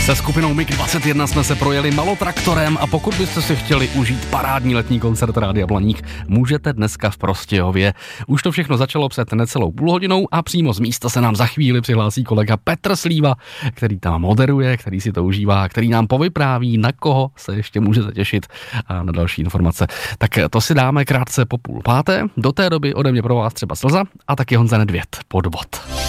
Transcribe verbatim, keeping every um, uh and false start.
Se skupinou MiG dvacet jedna jsme se projeli malotraktorem a pokud byste si chtěli užít parádní letní koncert Rádia Blaník, můžete dneska v Prostějově. Už to všechno začalo před necelou půl hodinou a přímo z místa se nám za chvíli přihlásí kolega Petr Slíva, který tam moderuje, který si to užívá, který nám povypráví, na koho se ještě můžete těšit a na další informace. Tak to si dáme krátce po půl páté. Do té doby ode mě pro vás třeba Slza a taky Honza Nedvěd, Podvod.